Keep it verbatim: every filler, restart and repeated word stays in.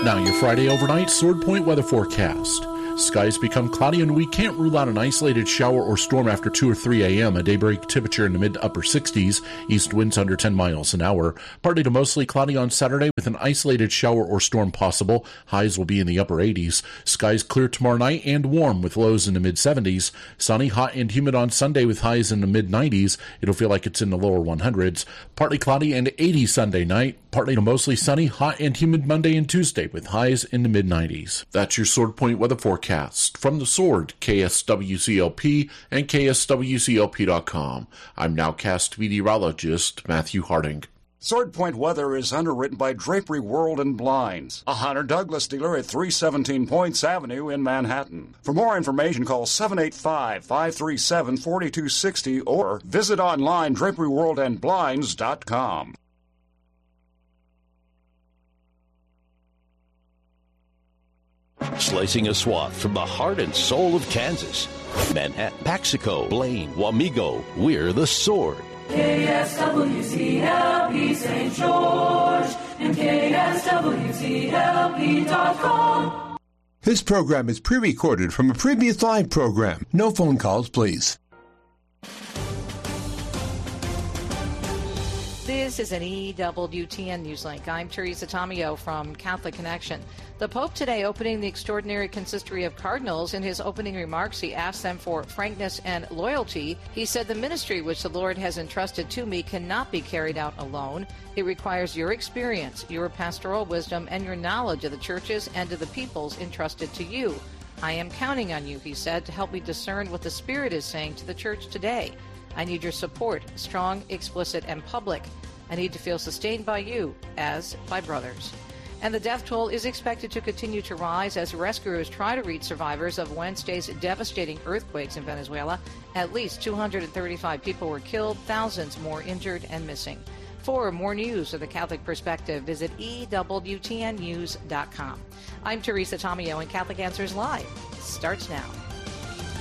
Now your Friday overnight Sword Point weather forecast. Skies become cloudy and we can't rule out an isolated shower or storm after two or three a.m. A daybreak temperature in the mid to upper sixties. East winds under ten miles an hour. Partly to mostly cloudy on Saturday with an isolated shower or storm possible. Highs will be in the upper eighties. Skies clear tomorrow night and warm with lows in the mid seventies. Sunny, hot, and humid on Sunday with highs in the mid nineties. It'll feel like it's in the lower hundreds. Partly cloudy and eighty Sunday night. Partly to mostly sunny, hot, and humid Monday and Tuesday with highs in the mid nineties. That's your Sword Point weather forecast. From the Sword, K S W C L P and K S W C L P dot com. I'm nowcast meteorologist Matthew Harding. Sword Point weather is underwritten by Drapery World and Blinds, a Hunter Douglas dealer at three seventeen Points Avenue in Manhattan. For more information, call seven eight five, five three seven, four two six zero or visit online drapery world and blinds dot com. Slicing a swath from the heart and soul of Kansas. Manhattan, Paxico, Blaine, Wamego, we're the Sword. K S W C L P Saint George and K S W C L P dot com. This program is pre-recorded from a previous live program. No phone calls, please. This is an E W T N Newslink. I'm Teresa Tomeo from Catholic Connection. The Pope today opening the Extraordinary Consistory of Cardinals. In his opening remarks, he asked them for frankness and loyalty. He said, the ministry which the Lord has entrusted to me cannot be carried out alone. It requires your experience, your pastoral wisdom, and your knowledge of the churches and of the peoples entrusted to you. I am counting on you, he said, to help me discern what the Spirit is saying to the church today. I need your support, strong, explicit, and public. I need to feel sustained by you as by brothers. And the death toll is expected to continue to rise as rescuers try to reach survivors of Wednesday's devastating earthquakes in Venezuela. At least two hundred thirty-five people were killed, thousands more injured and missing. For more news of the Catholic Perspective, visit E W T N news dot com. I'm Teresa Tomeo, and Catholic Answers Live starts now.